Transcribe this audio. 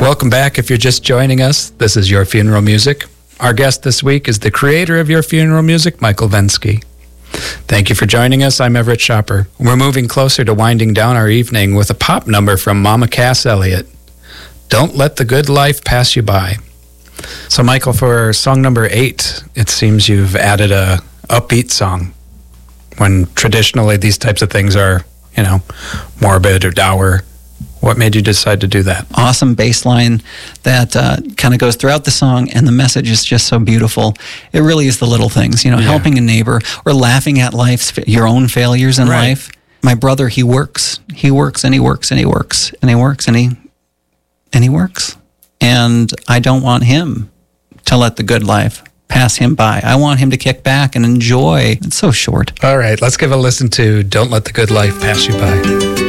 Welcome back if you're just joining us. This is Your Funeral Music. Our guest this week is the creator of Your Funeral Music, Michael Venske. Thank you for joining us. I'm Everett Shopper. We're moving closer to winding down our evening with a pop number from Mama Cass Elliot. Don't Let the Good Life Pass You By. So, Michael, for song number 8, it seems you've added a upbeat song when traditionally these types of things are, morbid or dour. What made you decide to do that? Awesome bass line that kind of goes throughout the song, and the message is just so beautiful. It really is the little things, helping a neighbor or laughing at your own failures in life. My brother, he works and he works and he works and he works and he works and he works. And I don't want him to let the good life pass him by. I want him to kick back and enjoy. It's so short. All right, let's give a listen to Don't Let the Good Life Pass You By.